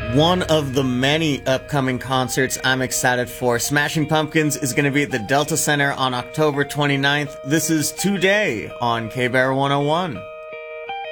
One of the many upcoming concerts I'm excited for. Smashing Pumpkins is going to be at the Delta Center on October 29th. This is Today on K-Bear 101.